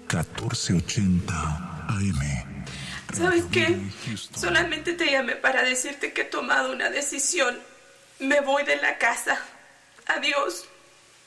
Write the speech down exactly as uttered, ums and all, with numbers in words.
catorce ochenta A M. ¿Sabes qué? Solamente te llamé para decirte que he tomado una decisión. Me voy de la casa. Adiós.